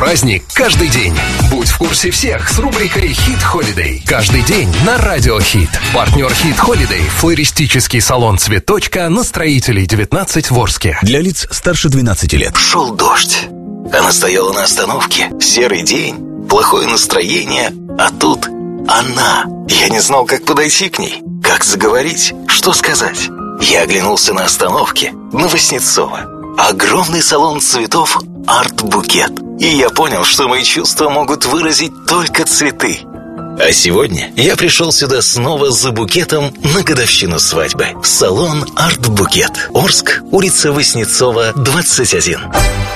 праздник каждый день. Будь в курсе всех с рубрикой «Хит Холидей». Каждый день на Радио Хит. Партнер «Хит Холидей» — флористический салон «Цветочка» на Строителей 19 в Орске. Для лиц старше 12 лет. Шел дождь. Она стояла на остановке. Серый день, плохое настроение. А тут она. Я не знал, как подойти к ней, как заговорить, что сказать. Я оглянулся на остановке, на Васнецова. Огромный салон цветов «Арт-букет». И я понял, что мои чувства могут выразить только цветы. А сегодня я пришел сюда снова за букетом на годовщину свадьбы. Салон «Арт-букет». Орск, улица Васнецова, 21.